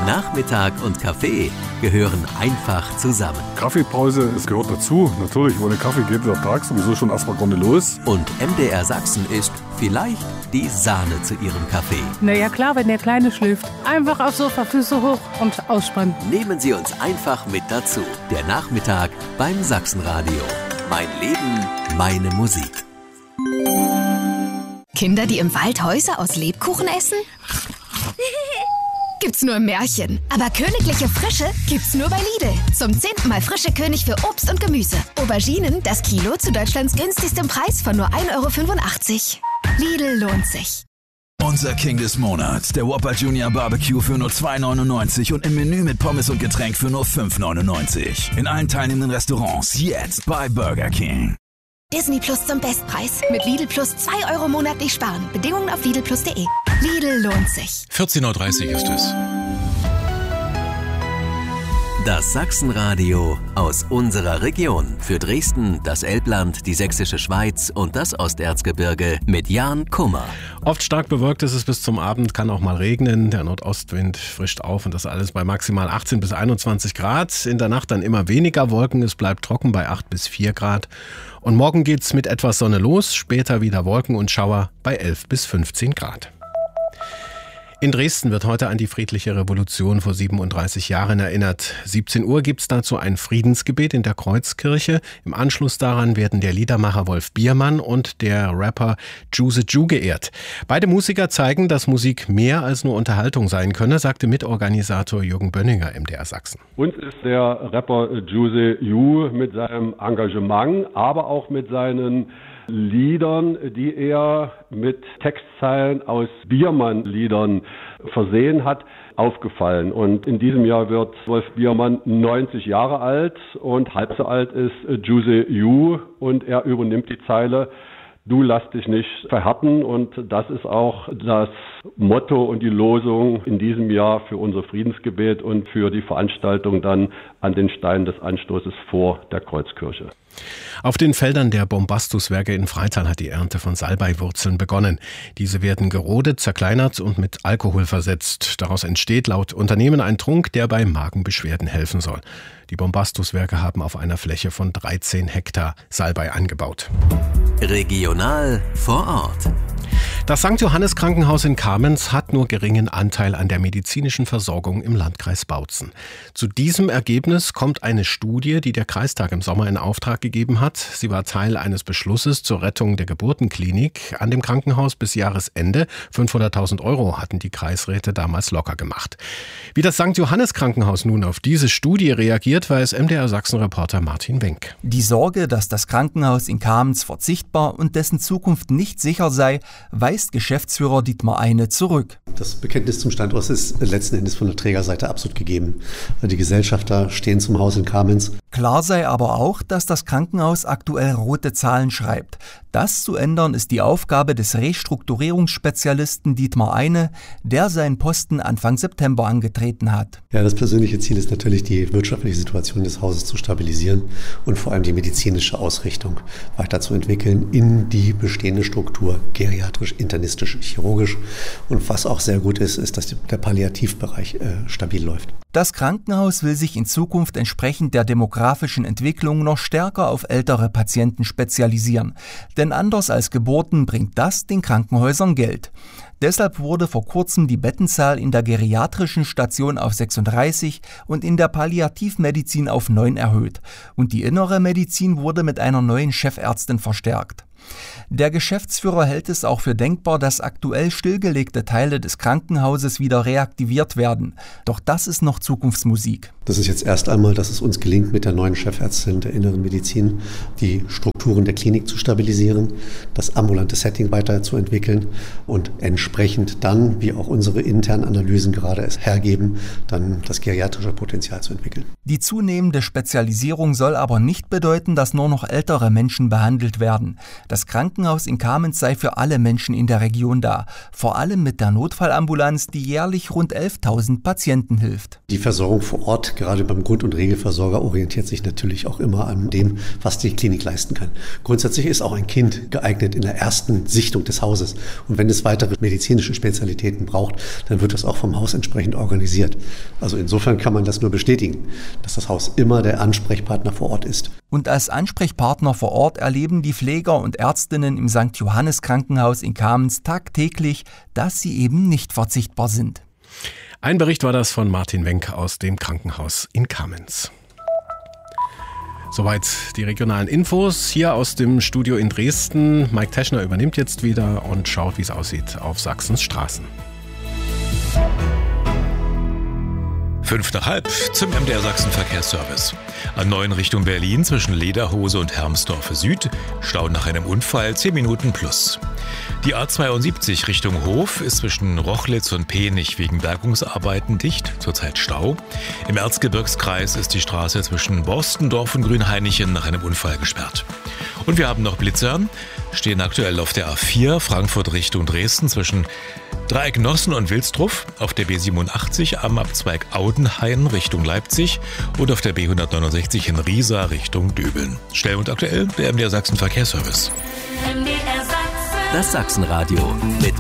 Nachmittag und Kaffee gehören einfach zusammen. Kaffeepause, es gehört dazu. Natürlich, ohne Kaffee geht der Tag sowieso schon erstmal gar nicht los. Und MDR Sachsen ist vielleicht die Sahne zu ihrem Kaffee. Na ja klar, wenn der Kleine schläft. Einfach aufs Sofa, Füße hoch und ausspannen. Nehmen Sie uns einfach mit dazu. Der Nachmittag beim Sachsenradio. Mein Leben, meine Musik. Kinder, die im Wald Häuser aus Lebkuchen essen? Gibt's nur im Märchen. Aber königliche Frische gibt's nur bei Lidl. Zum 10. Mal frische König für Obst und Gemüse. Auberginen, das Kilo zu Deutschlands günstigstem Preis von nur 1,85 €. Lidl lohnt sich. Unser King des Monats, der Whopper Junior Barbecue für nur 2,99 € und im Menü mit Pommes und Getränk für nur 5,99 €. In allen teilnehmenden Restaurants jetzt bei Burger King. Disney Plus zum Bestpreis. Mit Lidl Plus 2 € monatlich sparen. Bedingungen auf lidlplus.de. Lidl lohnt sich. 14:30 Uhr ist es. Das Sachsenradio aus unserer Region. Für Dresden, das Elbland, die Sächsische Schweiz und das Osterzgebirge mit Jan Kummer. Oft stark bewölkt ist es bis zum Abend, kann auch mal regnen. Der Nordostwind frischt auf und das alles bei maximal 18 bis 21 Grad. In der Nacht dann immer weniger Wolken, es bleibt trocken bei 8 bis 4 Grad. Und morgen geht's mit etwas Sonne los, später wieder Wolken und Schauer bei 11 bis 15 Grad. In Dresden wird heute an die friedliche Revolution vor 37 Jahren erinnert. 17 Uhr gibt's dazu ein Friedensgebet in der Kreuzkirche. Im Anschluss daran werden der Liedermacher Wolf Biermann und der Rapper Juice Ju geehrt. Beide Musiker zeigen, dass Musik mehr als nur Unterhaltung sein könne, sagte Mitorganisator Jürgen Bönninger, MDR Sachsen. Uns ist der Rapper Juice Ju mit seinem Engagement, aber auch mit seinen Liedern, die er mit Textzeilen aus Biermann-Liedern versehen hat, aufgefallen. Und in diesem Jahr wird Wolf Biermann 90 Jahre alt und halb so alt ist Juice Ju und er übernimmt die Zeile: Du lass dich nicht verhärten, und das ist auch das Motto und die Losung in diesem Jahr für unser Friedensgebet und für die Veranstaltung dann an den Steinen des Anstoßes vor der Kreuzkirche. Auf den Feldern der Bombastuswerke in Freital hat die Ernte von Salbeiwurzeln begonnen. Diese werden gerodet, zerkleinert und mit Alkohol versetzt. Daraus entsteht laut Unternehmen ein Trunk, der bei Magenbeschwerden helfen soll. Die Bombastuswerke haben auf einer Fläche von 13 Hektar Salbei angebaut. Regional vor Ort. Das St. Johannes Krankenhaus in Kamenz hat nur geringen Anteil an der medizinischen Versorgung im Landkreis Bautzen. Zu diesem Ergebnis kommt eine Studie, die der Kreistag im Sommer in Auftrag gegeben hat. Sie war Teil eines Beschlusses zur Rettung der Geburtenklinik an dem Krankenhaus bis Jahresende. 500.000 € hatten die Kreisräte damals locker gemacht. Wie das St. Johannes Krankenhaus nun auf diese Studie reagiert, weiß MDR Sachsen-Reporter Martin Wenck. Die Sorge, dass das Krankenhaus in Kamenz verzichtbar und dessen Zukunft nicht sicher sei, weist Geschäftsführer Dietmar Eine zurück. Das Bekenntnis zum Standort ist letzten Endes von der Trägerseite absolut gegeben. Die Gesellschafter stehen zum Haus in Kamenz. Klar sei aber auch, dass das Krankenhaus aktuell rote Zahlen schreibt. Das zu ändern ist die Aufgabe des Restrukturierungsspezialisten Dietmar Eine, der seinen Posten Anfang September angetreten hat. Ja, das persönliche Ziel ist natürlich, die wirtschaftliche Situation des Hauses zu stabilisieren und vor allem die medizinische Ausrichtung weiterzuentwickeln in die bestehende Struktur, geriatrisch, internistisch, chirurgisch. Und was auch sehr gut ist, ist, dass der Palliativbereich stabil läuft. Das Krankenhaus will sich in Zukunft entsprechend der demografischen Entwicklung noch stärker auf ältere Patienten spezialisieren. Denn anders als Geburten bringt das den Krankenhäusern Geld. Deshalb wurde vor kurzem die Bettenzahl in der geriatrischen Station auf 36 und in der Palliativmedizin auf 9 erhöht. Und die innere Medizin wurde mit einer neuen Chefärztin verstärkt. Der Geschäftsführer hält es auch für denkbar, dass aktuell stillgelegte Teile des Krankenhauses wieder reaktiviert werden. Doch das ist noch Zukunftsmusik. Das ist jetzt erst einmal, dass es uns gelingt, mit der neuen Chefärztin der inneren Medizin die Strukturen der Klinik zu stabilisieren, das ambulante Setting weiterzuentwickeln und entsprechend dann, wie auch unsere internen Analysen gerade es hergeben, dann das geriatrische Potenzial zu entwickeln. Die zunehmende Spezialisierung soll aber nicht bedeuten, dass nur noch ältere Menschen behandelt werden. Das Krankenhaus in Kamenz sei für alle Menschen in der Region da, vor allem mit der Notfallambulanz, die jährlich rund 11.000 Patienten hilft. Die Versorgung vor Ort, gerade beim Grund- und Regelversorger, orientiert sich natürlich auch immer an dem, was die Klinik leisten kann. Grundsätzlich ist auch ein Kind geeignet in der ersten Sichtung des Hauses. Und wenn es weitere medizinische medizinische Spezialitäten braucht, dann wird das auch vom Haus entsprechend organisiert. Also insofern kann man das nur bestätigen, dass das Haus immer der Ansprechpartner vor Ort ist. Und als Ansprechpartner vor Ort erleben die Pfleger und Ärztinnen im St. Johannes Krankenhaus in Kamenz tagtäglich, dass sie eben nicht verzichtbar sind. Ein Bericht war das von Martin Wenck aus dem Krankenhaus in Kamenz. Soweit die regionalen Infos hier aus dem Studio in Dresden. Mike Teschner übernimmt jetzt wieder und schaut, wie es aussieht auf Sachsens Straßen. 5:05 zum MDR Sachsen Verkehrsservice. A9 Richtung Berlin zwischen Lederhose und Hermsdorf Süd. Stau nach einem Unfall 10 Minuten plus. Die A72 Richtung Hof ist zwischen Rochlitz und Penich wegen Bergungsarbeiten dicht, zurzeit Stau. Im Erzgebirgskreis ist die Straße zwischen Borstendorf und Grünhainichen nach einem Unfall gesperrt. Und wir haben noch Blitzer, stehen aktuell auf der A4 Frankfurt Richtung Dresden zwischen Dreieck Nossen und Wilsdruff, auf der B87 am Abzweig Audenhain Richtung Leipzig und auf der B169 in Riesa Richtung Döbeln. Schnell und aktuell der MDR Sachsen Verkehrsservice. Das Sachsenradio mit